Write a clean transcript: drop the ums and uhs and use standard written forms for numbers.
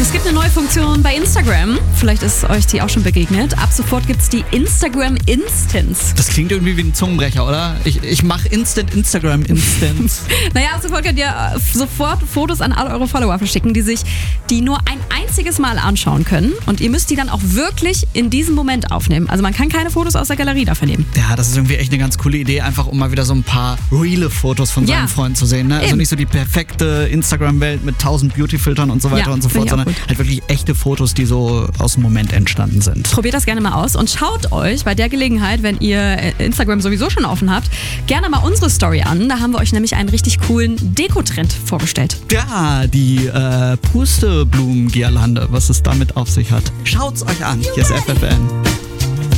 Es gibt eine neue Funktion bei Instagram. Vielleicht ist euch die auch schon begegnet. Ab sofort gibt es die Instagram Instance. Das klingt irgendwie wie ein Zungenbrecher, oder? Ich mache Instant Instagram Instance. Naja, ab sofort könnt ihr sofort Fotos an alle eure Follower verschicken, die nur ein einziges Mal anschauen können. Und ihr müsst die dann auch wirklich in diesem Moment aufnehmen. Also man kann keine Fotos aus der Galerie dafür nehmen. Ja, das ist irgendwie echt eine ganz coole Idee, einfach um mal wieder so ein paar reale Fotos von seinen Freunden zu sehen. Ne? Also nicht so die perfekte Instagram-Welt mit 1000 Beauty-Filtern und so weiter und so fort, sondern halt wirklich echte Fotos, die so aus dem Moment entstanden sind. Probiert das gerne mal aus und schaut euch bei der Gelegenheit, wenn ihr Instagram sowieso schon offen habt, gerne mal unsere Story an. Da haben wir euch nämlich einen richtig coolen Dekotrend vorgestellt. Ja, die Pusteblumen-Girlande, was es damit auf sich hat. Schaut's euch an. Hier ist FFN.